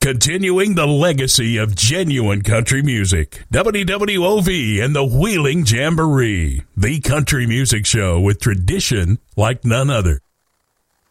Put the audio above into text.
Continuing the legacy of genuine country music. WWOV and the Wheeling Jamboree, the country music show with tradition like none other.